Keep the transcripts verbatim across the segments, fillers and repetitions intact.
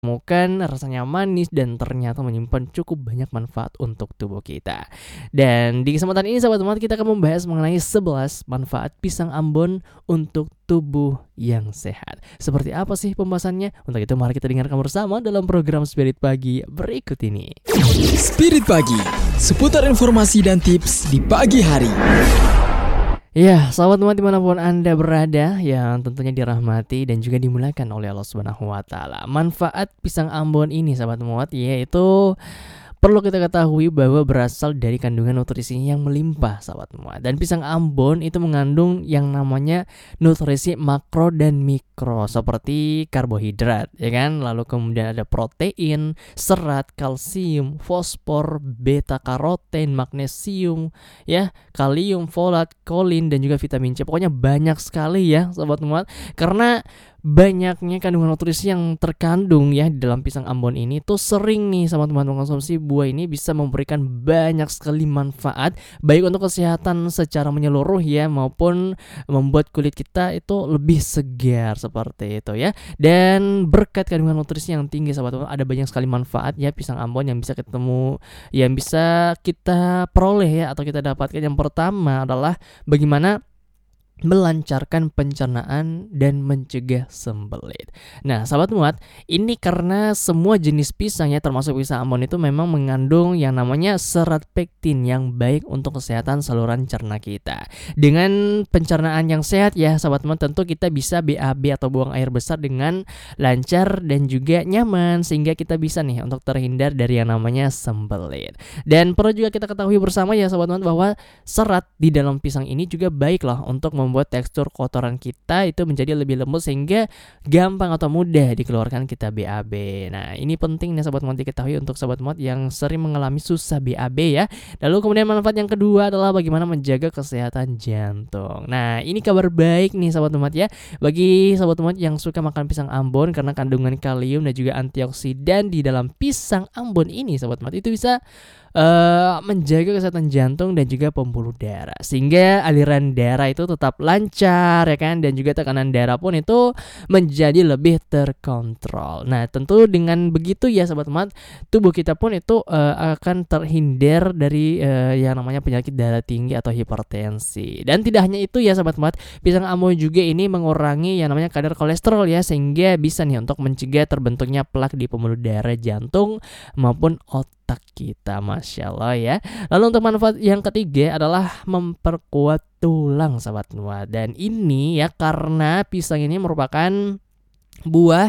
Temukan rasanya manis dan ternyata menyimpan cukup banyak manfaat untuk tubuh kita. Dan di kesempatan ini sahabat semangat kita akan membahas mengenai sebelas manfaat pisang Ambon untuk tubuh yang sehat. Seperti apa sih pembahasannya? Untuk itu mari kita dengarkan bersama dalam program Spirit Pagi berikut ini. Spirit Pagi, seputar informasi dan tips di pagi hari. Ya, sahabat teman dimanapun Anda berada yang tentunya dirahmati dan juga dimuliakan oleh Allah Subhanahu wa taala. Manfaat pisang Ambon ini sahabat muat yaitu perlu kita ketahui bahwa berasal dari kandungan nutrisi yang melimpah sahabat semua. Dan pisang Ambon itu mengandung yang namanya nutrisi makro dan mikro seperti karbohidrat ya kan. Lalu kemudian ada protein, serat, kalsium, fosfor, beta karoten, magnesium ya, kalium, folat, kolin dan juga vitamin C. Pokoknya banyak sekali ya sahabat semua. Karena banyaknya kandungan nutrisi yang terkandung ya di dalam pisang Ambon ini tuh sering nih sama teman-teman mengkonsumsi buah ini bisa memberikan banyak sekali manfaat baik untuk kesehatan secara menyeluruh ya maupun membuat kulit kita itu lebih segar seperti itu ya. Dan berkat kandungan nutrisi yang tinggi sahabat teman ada banyak sekali manfaat ya pisang Ambon yang bisa ketemu yang bisa kita peroleh ya atau kita dapatkan. Yang pertama adalah bagaimana melancarkan pencernaan dan mencegah sembelit. Nah, sahabat muat, ini karena semua jenis pisang ya termasuk pisang Ambon itu memang mengandung yang namanya serat pektin yang baik untuk kesehatan saluran cerna kita. Dengan pencernaan yang sehat ya, sahabat muat, tentu kita bisa B A B atau buang air besar dengan lancar dan juga nyaman sehingga kita bisa nih untuk terhindar dari yang namanya sembelit. Dan perlu juga kita ketahui bersama ya sahabat muat bahwa serat di dalam pisang ini juga baik loh untuk mem membuat tekstur kotoran kita itu menjadi lebih lembut sehingga gampang atau mudah dikeluarkan kita B A B. Nah, ini penting nih sobat muat diketahui untuk sobat muat yang sering mengalami susah B A B ya. Lalu kemudian manfaat yang kedua adalah bagaimana menjaga kesehatan jantung. Nah, ini kabar baik nih sobat muat ya. Bagi sobat muat yang suka makan pisang Ambon karena kandungan kalium dan juga antioksidan di dalam pisang Ambon ini sobat muat itu bisa Uh, menjaga kesehatan jantung dan juga pembuluh darah sehingga aliran darah itu tetap lancar ya kan dan juga tekanan darah pun itu menjadi lebih terkontrol. Nah, tentu dengan begitu ya sahabat teman, tubuh kita pun itu uh, akan terhindar dari uh, yang namanya penyakit darah tinggi atau hipertensi. Dan tidak hanya itu ya sahabat teman, pisang Ambon juga ini mengurangi yang namanya kadar kolesterol ya sehingga bisa nih untuk mencegah terbentuknya plak di pembuluh darah jantung maupun otak kita, masya Allah ya. Lalu untuk manfaat yang ketiga adalah memperkuat tulang sahabat semua. Dan ini ya karena pisang ini merupakan buah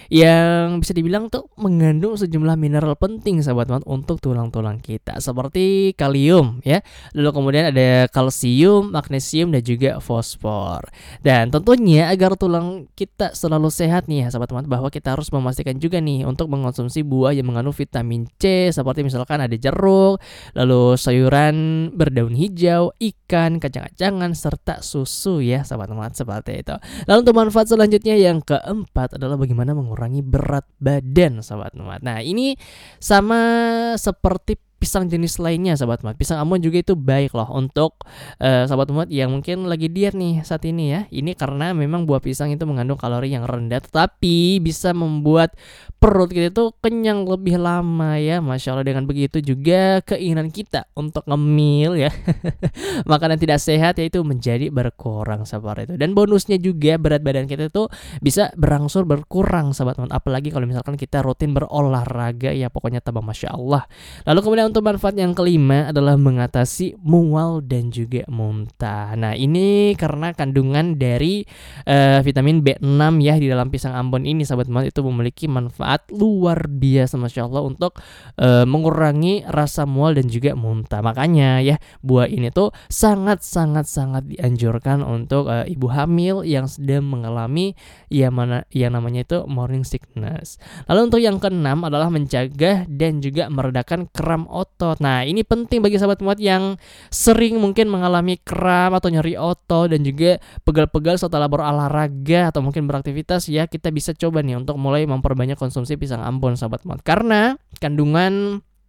yang bisa dibilang tuh mengandung sejumlah mineral penting sahabat teman untuk tulang-tulang kita seperti kalium ya. Lalu kemudian ada kalsium, magnesium dan juga fosfor. Dan tentunya agar tulang kita selalu sehat nih ya sahabat teman bahwa kita harus memastikan juga nih untuk mengkonsumsi buah yang mengandung vitamin C seperti misalkan ada jeruk, lalu sayuran berdaun hijau, ikan, kacang-kacangan serta susu ya sahabat teman seperti itu. Lalu untuk manfaat selanjutnya yang keempat adalah bagaimana mengurangi berat badan sahabat teman. Nah, ini sama seperti pisang jenis lainnya sahabat teman. Pisang Ambon juga itu baik loh untuk uh, sahabat teman yang mungkin lagi diet nih saat ini ya. Ini karena memang buah pisang itu mengandung kalori yang rendah tetapi bisa membuat perut kita itu kenyang lebih lama ya. Masya Allah, dengan begitu juga keinginan kita untuk ngemil ya makanan tidak sehat yaitu menjadi berkurang sahabat itu. Dan bonusnya juga berat badan kita itu bisa berangsur berkurang sahabat teman. Apalagi kalau misalkan kita rutin berolahraga ya pokoknya tambah masya Allah. Lalu kemudian untuk manfaat yang kelima adalah mengatasi mual dan juga muntah. Nah, ini karena kandungan dari uh, vitamin B enam ya di dalam pisang Ambon ini sahabat teman itu memiliki manfaat luar biasa masya Allah untuk uh, mengurangi rasa mual dan juga muntah. Makanya ya buah ini tuh sangat sangat sangat dianjurkan untuk uh, ibu hamil yang sedang mengalami ya mana yang namanya itu morning sickness. Lalu untuk yang keenam adalah mencegah dan juga meredakan kram otot. Nah, ini penting bagi sahabat muat yang sering mungkin mengalami kram atau nyeri otot dan juga pegal-pegal setelah berolahraga atau mungkin beraktivitas ya, kita bisa coba nih untuk mulai memperbanyak konsumsi pisang Ambon sahabat muat. Karena kandungan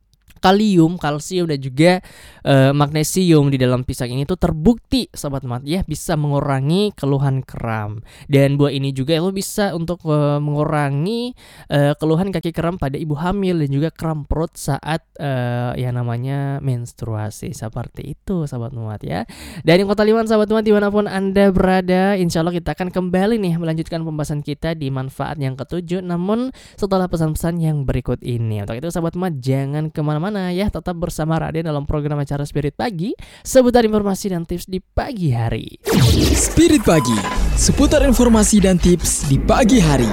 kalium, kalsium dan juga uh, magnesium di dalam pisang ini tuh terbukti sobat mat ya bisa mengurangi keluhan kram. Dan buah ini juga itu bisa untuk uh, mengurangi uh, keluhan kaki kram pada ibu hamil dan juga kram perut saat uh, yang namanya menstruasi. Seperti itu sobat mat ya. Dari Kota Liman sobat mat dimanapun Anda berada, insya Allah kita akan kembali nih melanjutkan pembahasan kita di manfaat yang ketujuh, namun setelah pesan-pesan yang berikut ini. Untuk itu sahabat mat jangan kemana-mana ya, tetap bersama Raden dalam program acara Spirit Pagi, seputar informasi dan tips di pagi hari. Spirit Pagi, seputar informasi dan tips di pagi hari.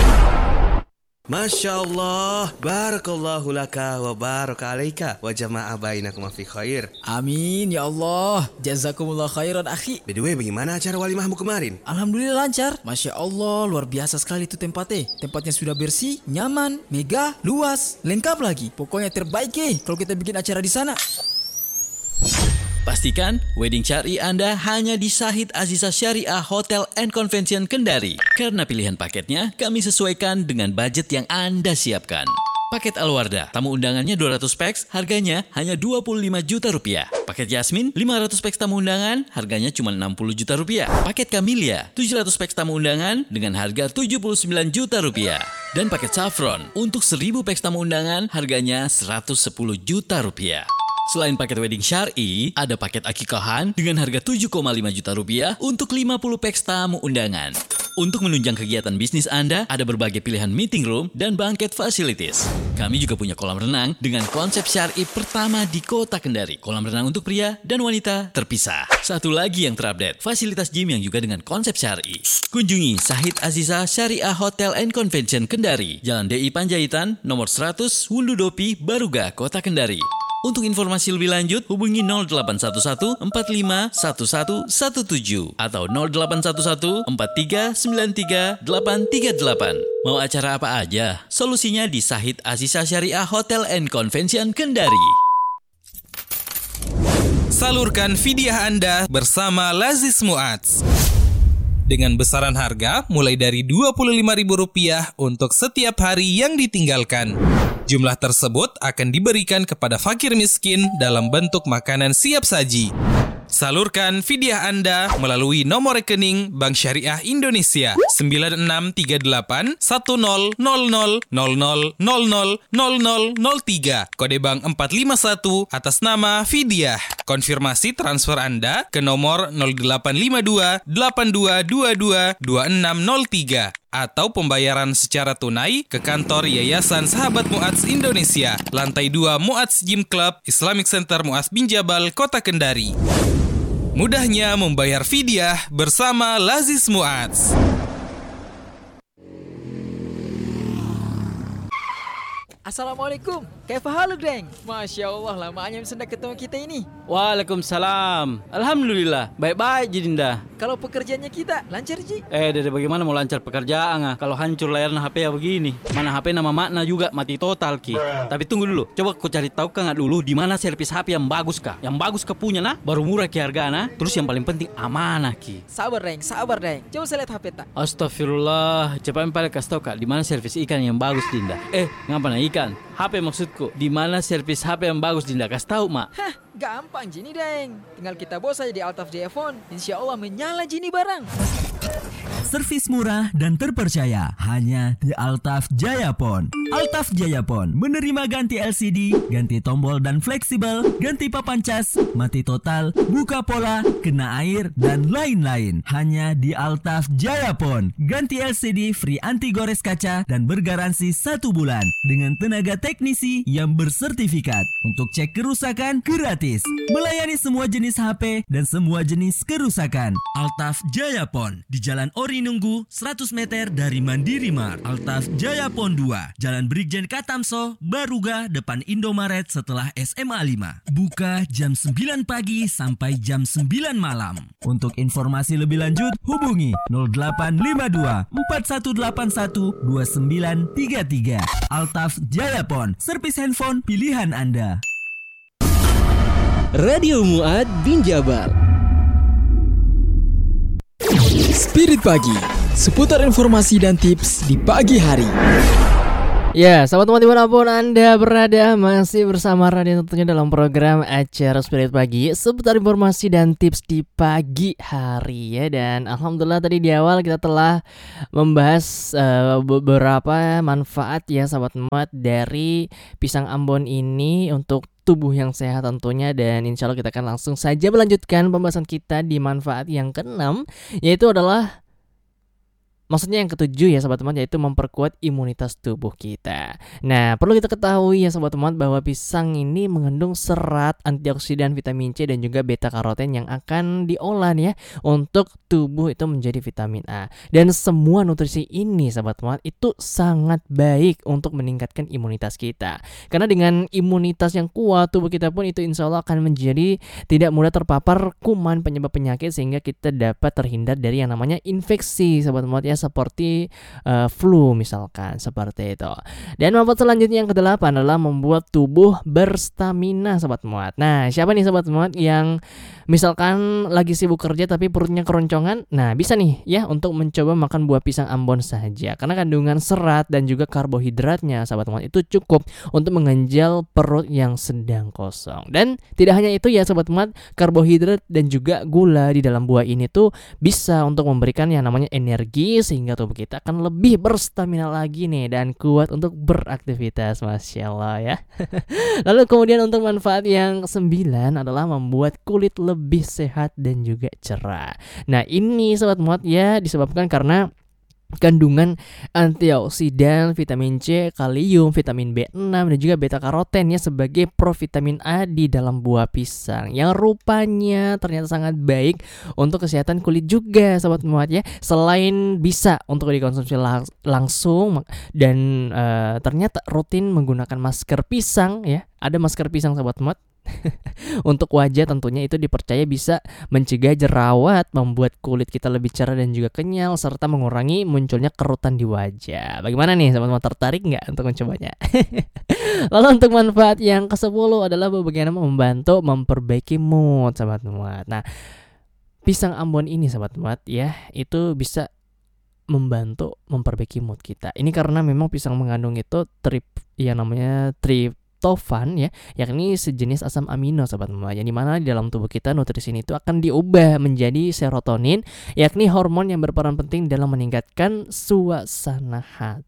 Masya Allah, barakallahu laka wa baraka alaika wa jama'a bainakum fi khair. Amin ya Allah, jazakumullah khairan akhi. By the way, bagaimana acara walimahmu kemarin? Alhamdulillah lancar. Masya Allah, luar biasa sekali itu tempatnya. Tempatnya sudah bersih, nyaman, megah, luas, lengkap lagi. Pokoknya terbaik eh kalau kita bikin acara di sana. Pastikan wedding syari Anda hanya di Sahid Aziza Syariah Hotel and Convention Kendari. Karena pilihan paketnya kami sesuaikan dengan budget yang Anda siapkan. Paket Alwarda, tamu undangannya dua ratus peks, harganya hanya dua puluh lima juta rupiah. Paket Yasmin, lima ratus peks tamu undangan, harganya cuma enam puluh juta rupiah. Paket Camellia, tujuh ratus peks tamu undangan dengan harga tujuh puluh sembilan juta rupiah. Dan paket Saffron, untuk seribu peks tamu undangan, harganya seratus sepuluh juta rupiah. Selain paket wedding syar'i, ada paket akikahan dengan harga tujuh koma lima juta rupiah untuk lima puluh peks tamu undangan. Untuk menunjang kegiatan bisnis Anda, ada berbagai pilihan meeting room dan banquet facilities. Kami juga punya kolam renang dengan konsep syar'i pertama di Kota Kendari. Kolam renang untuk pria dan wanita terpisah. Satu lagi yang terupdate, fasilitas gym yang juga dengan konsep syar'i. Kunjungi Sahid Aziza Syariah Hotel and Convention Kendari, Jalan D I Panjaitan, nomor seratus, Wundu Dopi, Baruga, Kota Kendari. Untuk informasi lebih lanjut, hubungi nol delapan satu satu empat lima satu satu satu tujuh atau nol delapan satu satu empat tiga sembilan tiga delapan tiga delapan. Mau acara apa aja? Solusinya di Sahid Aziza Syariah Hotel and Convention Kendari. Salurkan fidyah Anda bersama Lazis Mu'adz. Dengan besaran harga mulai dari dua puluh lima ribu rupiah untuk setiap hari yang ditinggalkan. Jumlah tersebut akan diberikan kepada fakir miskin dalam bentuk makanan siap saji. Salurkan fidyah Anda melalui nomor rekening Bank Syariah Indonesia sembilan enam tiga delapan satu nol nol nol nol nol nol nol nol nol nol tiga, kode bank empat lima satu atas nama Fidyah. Konfirmasi transfer Anda ke nomor nol delapan lima dua delapan dua dua dua dua enam nol tiga atau pembayaran secara tunai ke kantor Yayasan Sahabat Mu'adz Indonesia, lantai dua Mu'adz Gym Club, Islamic Center Mu'adz bin Jabal, Kota Kendari. Mudahnya membayar fidyah bersama Lazis Mu'adz. Assalamualaikum, kaifa haluk deng? Masya Allah, lamanya sudah ketemu kita ini. Waalaikumsalam. Alhamdulillah, baik-baik Jidinda. Kalau pekerjaannya kita lancar Ji? Eh, dede bagaimana mau lancar pekerjaan ah? Kalau hancur layarnya H P ya begini. Mana H P nama makna juga mati total ki. Tapi tunggu dulu, coba kau cari tahu kan dulu di mana servis H P yang bagus kah? Yang bagus kah punya nah, baru murah ki hargana. Terus yang paling penting amanah ki. Sabar deng, sabar deng. Coba saya lihat H P tak. Astagfirullah, cepat paling kasih tahu kak di mana servis ikan yang bagus Dinda. Eh, ngapa na ikan? H P maksudku. Di mana servis H P yang bagus Dinda? Kasih tahu mak. Hah, gampang Jini deng. Tinggal kita bos aja di Altaf Jaya Phone. Insya Allah menyala Jini barang. Servis murah dan terpercaya hanya di Altaf Jaya Phone. Altaf Jaya Phone menerima ganti L C D, ganti tombol dan fleksibel, ganti papan cas, mati total, buka pola, kena air, dan lain-lain. Hanya di Altaf Jaya Phone. Ganti L C D free anti gores kaca dan bergaransi satu bulan dengan tenaga teknisi yang bersertifikat. Untuk cek kerusakan gratis. Melayani semua jenis H P dan semua jenis kerusakan. Altaf Jaya Phone di Jalan Ori Nunggu seratus meter dari Mandiri Mart. Altaf Jaya Phone dua, Jalan Brigjen Katamso, Baruga, depan Indomaret setelah S M A lima. Buka jam sembilan pagi sampai jam sembilan malam. Untuk informasi lebih lanjut hubungi nol delapan lima dua empat satu delapan satu dua sembilan tiga tiga. Altaf Jaya Phone, servis handphone pilihan Anda. Radio Mu'adz bin Jabal. Spirit Pagi, seputar informasi dan tips di pagi hari. Ya, sahabat teman dimanapun Anda berada, masih bersama Radio tentunya dalam program acara Spirit Pagi seputar informasi dan tips di pagi hari ya. Dan alhamdulillah tadi di awal kita telah membahas uh, beberapa manfaat ya sahabat teman dari pisang Ambon ini untuk tubuh yang sehat tentunya. Dan insya Allah kita akan langsung saja melanjutkan pembahasan kita di manfaat yang keenam, yaitu adalah maksudnya yang ketujuh ya sahabat teman, yaitu memperkuat imunitas tubuh kita. Nah, perlu kita ketahui ya sahabat teman bahwa pisang ini mengandung serat, antioksidan, vitamin C dan juga beta karoten yang akan diolah ya untuk tubuh itu menjadi vitamin A. Dan semua nutrisi ini sahabat teman itu sangat baik untuk meningkatkan imunitas kita. Karena dengan imunitas yang kuat, tubuh kita pun itu insya Allah akan menjadi tidak mudah terpapar kuman penyebab penyakit, sehingga kita dapat terhindar dari yang namanya infeksi sahabat teman ya, seperti uh, flu misalkan, seperti itu. Dan manfaat selanjutnya yang kedelapan adalah membuat tubuh berstamina sahabat muat. Nah, siapa nih sahabat muat yang misalkan lagi sibuk kerja tapi perutnya keroncongan? Nah, bisa nih ya untuk mencoba makan buah pisang Ambon saja, karena kandungan serat dan juga karbohidratnya sahabat muat itu cukup untuk mengganjal perut yang sedang kosong. Dan tidak hanya itu ya sahabat muat, karbohidrat dan juga gula di dalam buah ini tuh bisa untuk memberikan yang namanya energi, sehingga tubuh kita akan lebih berstamina lagi nih dan kuat untuk beraktivitas. Masya Allah ya. Lalu kemudian untuk manfaat yang kesembilan adalah membuat kulit lebih sehat dan juga cerah. Nah ini sobat muat ya disebabkan karena kandungan antioksidan, vitamin C, kalium, vitamin B enam dan juga beta karoten ya sebagai provitamin A di dalam buah pisang yang rupanya ternyata sangat baik untuk kesehatan kulit juga sahabat muat ya. Selain bisa untuk dikonsumsi lang- langsung dan uh, ternyata rutin menggunakan masker pisang ya. Ada masker pisang sahabat muat. Untuk wajah tentunya itu dipercaya bisa mencegah jerawat, membuat kulit kita lebih cerah dan juga kenyal, serta mengurangi munculnya kerutan di wajah. Bagaimana nih sahabat, tertarik nggak untuk mencobanya? Lalu untuk manfaat yang kesepuluh adalah bagaimana membantu memperbaiki mood sahabat muat. Nah, pisang Ambon ini sahabat muat ya itu bisa membantu memperbaiki mood kita. Ini karena memang pisang mengandung itu trip yang namanya trip tofan ya, yakni sejenis asam amino sahabat muat, yang dimana di dalam tubuh kita nutrisi ini itu akan diubah menjadi serotonin, yakni hormon yang berperan penting dalam meningkatkan suasana hati.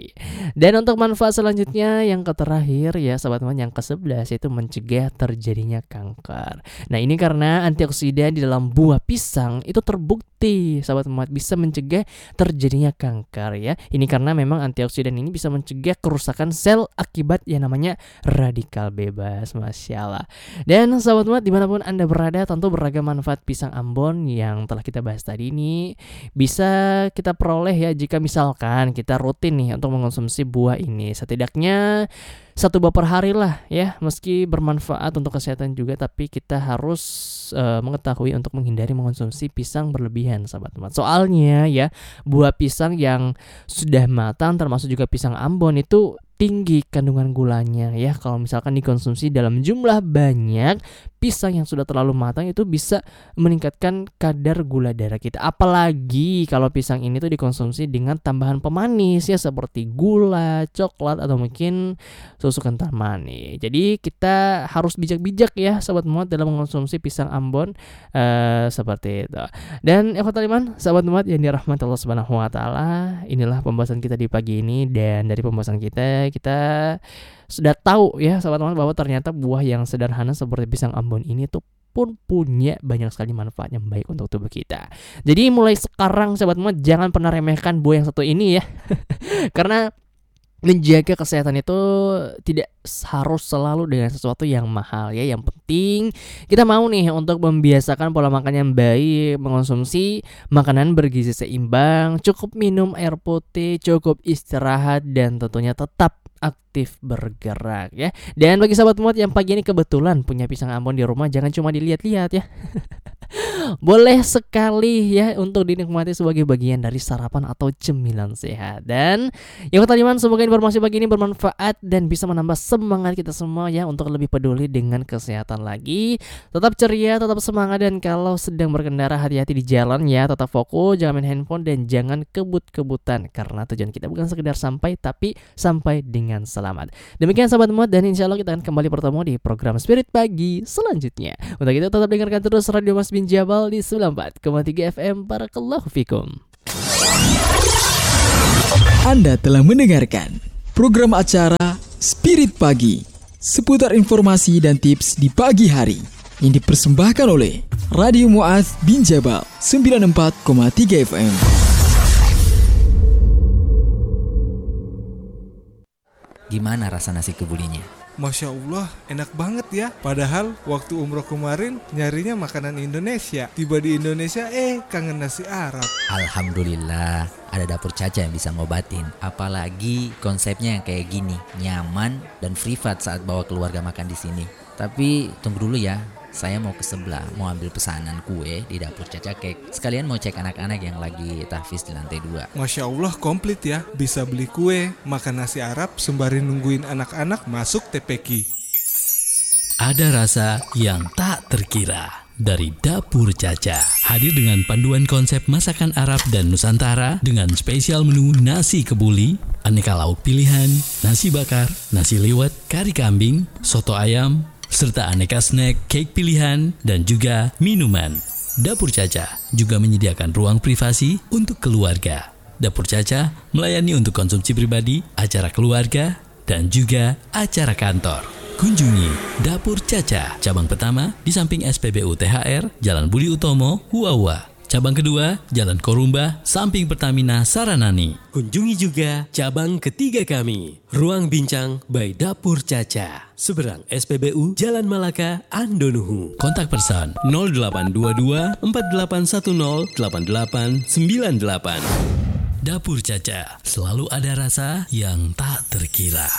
Dan untuk manfaat selanjutnya yang terakhir ya sahabat muat, yang kesebelas yaitu mencegah terjadinya kanker. Nah ini karena antioksidan di dalam buah pisang itu terbukti sahabat muat bisa mencegah terjadinya kanker ya. Ini karena memang antioksidan ini bisa mencegah kerusakan sel akibat yang namanya radikal bebas. Masya Allah. Dan sahabat muat dimanapun Anda berada, tentu beragam manfaat pisang Ambon yang telah kita bahas tadi ini bisa kita peroleh ya jika misalkan kita rutin nih untuk mengonsumsi buah ini setidaknya satu buah per hari lah ya. Meski bermanfaat untuk kesehatan juga, tapi kita harus uh, mengetahui untuk menghindari mengonsumsi pisang berlebihan sahabat teman. Soalnya ya buah pisang yang sudah matang termasuk juga pisang Ambon itu tinggi kandungan gulanya ya. Kalau misalkan dikonsumsi dalam jumlah banyak, pisang yang sudah terlalu matang itu bisa meningkatkan kadar gula darah kita. Apalagi kalau pisang ini tuh dikonsumsi dengan tambahan pemanis ya seperti gula, coklat atau mungkin susu kental manis. Jadi kita harus bijak-bijak ya sahabat muat dalam mengonsumsi pisang Ambon uh, seperti itu. Dan ikhwatal iman, sahabat muat yang dirahmati Allah Subhanahu wa taala, inilah pembahasan kita di pagi ini. Dan dari pembahasan kita kita sudah tahu ya sahabat teman bahwa ternyata buah yang sederhana seperti pisang Ambon ini tuh pun punya banyak sekali manfaat yang baik untuk tubuh kita. Jadi mulai sekarang sahabat teman jangan pernah remehkan buah yang satu ini ya. Karena menjaga kesehatan itu tidak harus selalu dengan sesuatu yang mahal ya. Yang penting kita mau nih untuk membiasakan pola makan yang baik, mengonsumsi makanan bergizi seimbang, cukup minum air putih, cukup istirahat, dan tentunya tetap aktif bergerak ya. Dan bagi sahabat muat yang pagi ini kebetulan punya pisang Ambon di rumah, jangan cuma dilihat-lihat ya. boleh sekali ya untuk dinikmati sebagai bagian dari sarapan atau cemilan sehat. Dan yang pertanyaan, semoga informasi pagi ini bermanfaat dan bisa menambah semangat kita semua ya untuk lebih peduli dengan kesehatan lagi. Tetap ceria, tetap semangat, dan kalau sedang berkendara hati-hati di jalan ya, tetap fokus, jangan main handphone dan jangan kebut-kebutan karena tujuan kita bukan sekedar sampai tapi sampai dengan selamat. Demikian sahabat muat, dan insya Allah kita akan kembali bertemu di program Spirit Pagi selanjutnya. Untuk itu tetap dengarkan terus Radio Mas bin Jabal di sembilan puluh empat koma tiga F M. Barakallahu fikum. Anda telah mendengarkan program acara Spirit Pagi, seputar informasi dan tips di pagi hari yang dipersembahkan oleh Radio Mu'adz bin Jabal sembilan puluh empat koma tiga F M. Gimana rasa nasi kebulinya? Masya Allah, enak banget ya. Padahal waktu umroh kemarin nyarinya makanan Indonesia. Tiba di Indonesia, eh kangen nasi Arab. Alhamdulillah, ada Dapur Caca yang bisa ngobatin. Apalagi konsepnya yang kayak gini, nyaman dan privat saat bawa keluarga makan di sini. Tapi tunggu dulu ya, saya mau ke sebelah, mau ambil pesanan kue di Dapur Caca Cake. Sekalian mau cek anak-anak yang lagi tahfiz di lantai dua. Masya Allah, komplit ya. Bisa beli kue, makan nasi Arab, sembari nungguin anak-anak masuk T P Q. Ada rasa yang tak terkira dari Dapur Caca. Hadir dengan panduan konsep masakan Arab dan Nusantara dengan spesial menu nasi kebuli, aneka lauk pilihan, nasi bakar, nasi liwet, kari kambing, soto ayam, serta aneka snack, cake pilihan, dan juga minuman. Dapur Caca juga menyediakan ruang privasi untuk keluarga. Dapur Caca melayani untuk konsumsi pribadi, acara keluarga, dan juga acara kantor. Kunjungi Dapur Caca, cabang pertama di samping S P B U T H R, Jalan Budi Utomo, Huawa. Cabang kedua, Jalan Korumba, samping Pertamina Saranani. Kunjungi juga cabang ketiga kami, Ruang Bincang by Dapur Caca, seberang S P B U Jalan Malaka, Andonuhu. Kontak person nol delapan dua dua empat delapan satu nol delapan delapan sembilan delapan. Dapur Caca, selalu ada rasa yang tak terkira.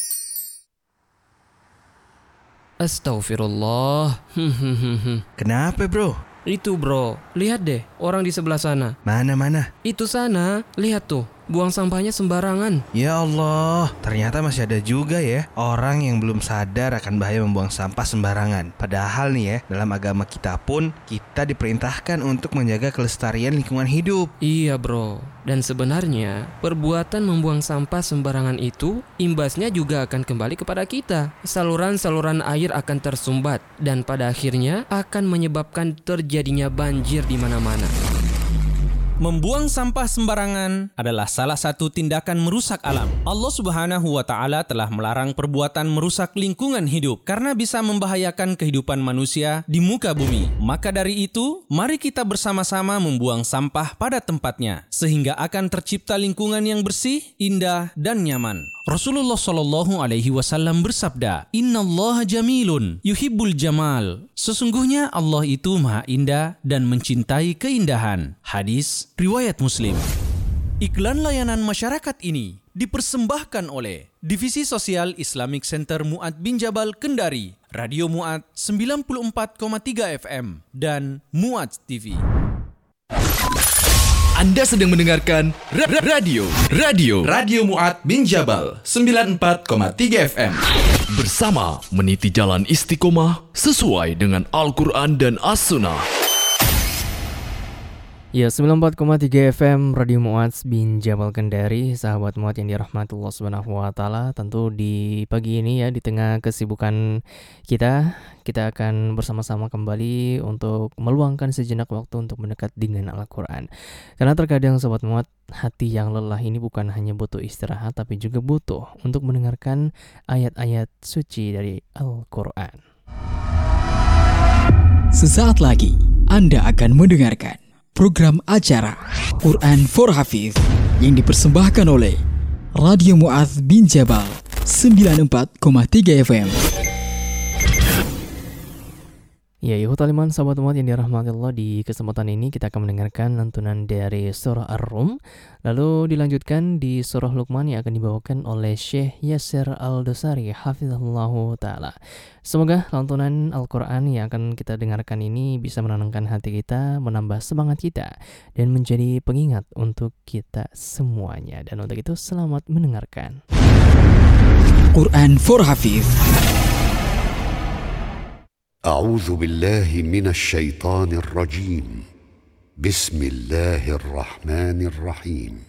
Astagfirullah. Kenapa bro? Itu bro, lihat deh orang di sebelah sana. Mana-mana? Itu sana, lihat tuh, buang sampahnya sembarangan. Ya Allah, ternyata masih ada juga ya orang yang belum sadar akan bahaya membuang sampah sembarangan. Padahal nih ya, dalam agama kita pun kita diperintahkan untuk menjaga kelestarian lingkungan hidup. Iya bro, dan sebenarnya perbuatan membuang sampah sembarangan itu imbasnya juga akan kembali kepada kita. Saluran-saluran air akan tersumbat dan pada akhirnya akan menyebabkan terjadinya banjir di mana-mana. Membuang sampah sembarangan adalah salah satu tindakan merusak alam. Allah Subhanahu wa Ta'ala telah melarang perbuatan merusak lingkungan hidup karena bisa membahayakan kehidupan manusia di muka bumi. Maka dari itu, mari kita bersama-sama membuang sampah pada tempatnya sehingga akan tercipta lingkungan yang bersih, indah, dan nyaman. Rasulullah Shallallahu Alaihi Wasallam bersabda, Innallaha jamilun yuhibbul jamal. Sesungguhnya Allah itu maha indah dan mencintai keindahan. Hadis riwayat Muslim. Iklan layanan masyarakat ini dipersembahkan oleh Divisi Sosial Islamic Center Mu'adz bin Jabal Kendari, Radio Mu'adz sembilan puluh empat koma tiga F M, dan Mu'adz T V. Anda sedang mendengarkan ra- ra- radio Radio Radio Mu'adz bin Jabal sembilan puluh empat koma tiga F M. Bersama meniti jalan istiqomah sesuai dengan Al-Quran dan As-Sunnah. Ya, sembilan puluh empat koma tiga F M Radio Mu'adz bin Jabal Kendari, sahabat Mu'adz yang dirahmati Allah Subhanahu wa Ta'ala. Tentu di pagi ini ya, di tengah kesibukan kita, kita akan bersama-sama kembali untuk meluangkan sejenak waktu untuk mendekat dengan Al-Quran. Karena terkadang sahabat Mu'adz, hati yang lelah ini bukan hanya butuh istirahat, tapi juga butuh untuk mendengarkan ayat-ayat suci dari Al-Quran. Sesaat lagi Anda akan mendengarkan program acara Quran for Hafiz yang dipersembahkan oleh Radio Mu'adz bin Jabal sembilan puluh empat koma tiga F M. Ya, Ihutaliman sahabat umat yang dirahmati Allah, di kesempatan ini kita akan mendengarkan lantunan dari surah Ar-Rum, lalu dilanjutkan di surah Luqman yang akan dibawakan oleh Syekh Yasir Al-Dosari hafizahullahu ta'ala. Semoga lantunan Al-Quran yang akan kita dengarkan ini bisa menenangkan hati kita, menambah semangat kita, dan menjadi pengingat untuk kita semuanya. Dan untuk itu selamat mendengarkan Quran for Hafiz. أعوذ بالله من الشيطان الرجيم بسم الله الرحمن الرحيم